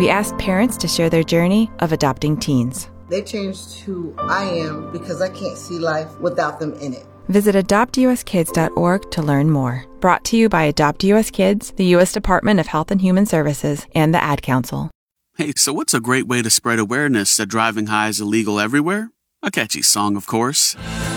We asked parents to share their journey of adopting teens. They changed who I am because I can't see life without them in it. Visit adoptuskids.org to learn more. Brought to you by Adopt US Kids, the U.S. Department of Health and Human Services, and the Ad Council. Hey, so what's a great way to spread awareness that driving high is illegal everywhere? A catchy song, of course.